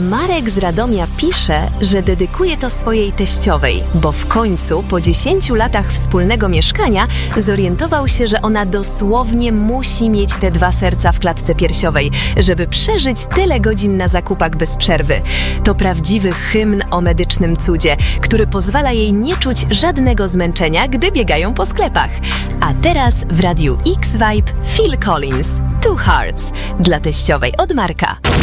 Marek z Radomia pisze, że dedykuje to swojej teściowej, bo w końcu po 10 latach wspólnego mieszkania zorientował się, że ona dosłownie musi mieć te 2 serca w klatce piersiowej, żeby przeżyć tyle godzin na zakupach bez przerwy. To prawdziwy hymn o medycznym cudzie, który pozwala jej nie czuć żadnego zmęczenia, gdy biegają po sklepach. A teraz w Radiu X Vibe Phil Collins, Two Hearts, dla teściowej od Marka.